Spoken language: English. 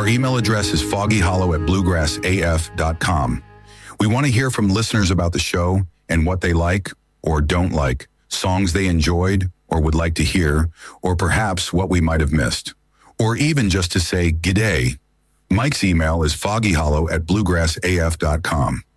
Our email address is foggyhollow@bluegrassaf.com. We want to hear from listeners about the show and what they like or don't like, songs they enjoyed or would like to hear, or perhaps what we might have missed, or even just to say g'day. Mike's email is foggyhollow@bluegrassaf.com.